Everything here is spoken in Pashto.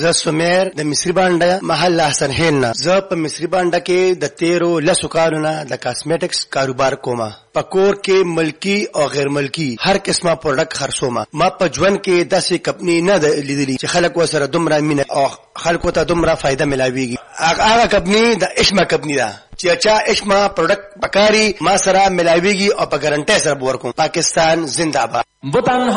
زه سمیر د مصری بانډه محل حسن هین. زه په مصری بانډه کې د 13 کالونو د کاسمیټکس کاروبار کوم. پکور کې ملکی او غیر ملکی هر قسمه پروډکټ خرڅوم. ما په ژوند کې داسې کمپنی نه لیدلې چې خلک وسره دومره مینه او خلکو ته دومره فائدہ ملاويږي. هغه کمپنی د اشما کمپنی ده چې چا اشما پروډکټ بکاری ما سره ملاويږي او په ګارانټي سره ورکوم. پاکستان زنده باد.